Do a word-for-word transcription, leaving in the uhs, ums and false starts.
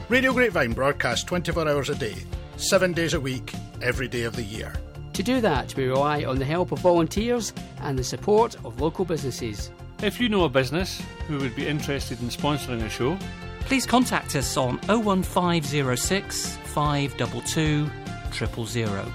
Radio Grapevine broadcasts twenty-four hours a day, seven days a week, every day of the year. To do that, we rely on the help of volunteers and the support of local businesses. If you know a business who would be interested in sponsoring a show, please contact us on oh one five oh six, five two two, zero zero zero.